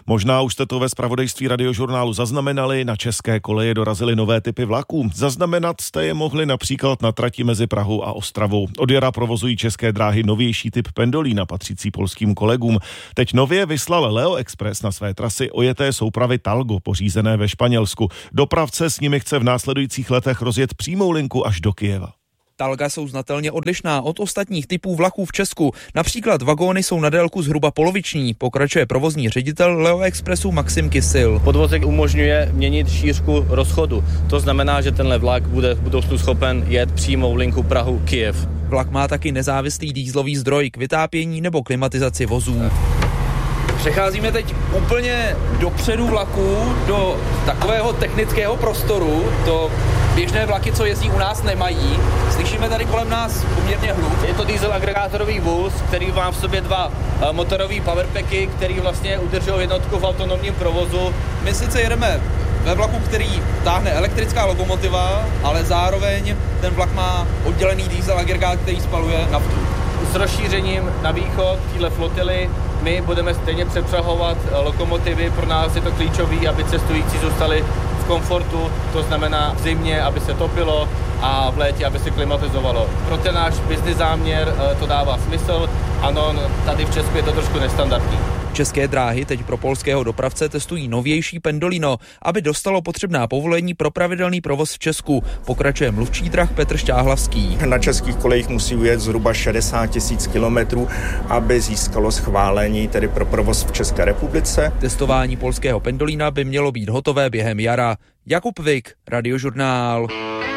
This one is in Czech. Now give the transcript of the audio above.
Možná už jste to ve zpravodajství Radiožurnálu zaznamenali, na české koleje dorazily nové typy vlaků. Zaznamenat jste je mohli například na trati mezi Prahou a Ostravou. Od jara provozují České dráhy novější typ pendolína patřící polským kolegům. Teď nově vyslal Leo Express na své trasy ojeté soupravy Talgo, pořízené ve Španělsku. Dopravce s nimi chce v následujících letech rozjet přímou linku až do Kyjeva. Talga jsou znatelně odlišná od ostatních typů vlaků v Česku. Například vagóny jsou na délku zhruba poloviční, pokračuje provozní ředitel Leo Expressu Maxim Kysil. Podvozek umožňuje měnit šířku rozchodu. To znamená, že tenhle vlak bude v budoucnu schopen jet přímou linku Prahu-Kyjev. Vlak má taky nezávislý dýzlový zdroj k vytápění nebo klimatizaci vozů. Přecházíme teď úplně dopředu vlaku do takového technického prostoru. To běžné vlaky, co jezdí u nás, nemají. Slyšíme tady kolem nás poměrně hluk. Je to diesel agregátorový vůz, který má v sobě dva motorový powerpacky, který vlastně udržují jednotku v autonomním provozu. My sice jedeme ve vlaku, který táhne elektrická lokomotiva, ale zároveň ten vlak má oddělený diesel agregát, který spaluje naftu. S rozšířením na východ téhle flotily my budeme stejně přepřahovat lokomotivy. Pro nás je to klíčové, aby cestující zůstali v komfortu, to znamená v zimě, aby se topilo a v létě, aby se klimatizovalo. Pro ten náš business záměr to dává smysl. Ano, tady v Česku je to trošku nestandardní. České dráhy teď pro polského dopravce testují novější pendolino, aby dostalo potřebná povolení pro pravidelný provoz v Česku, pokračuje mluvčí drah Petr Šťáhlavský. Na českých kolejích musí ujet zhruba 60 000 kilometrů, aby získalo schválení tedy pro provoz v České republice. Testování polského pendolina by mělo být hotové během jara. Jakub Vik, Radiožurnál.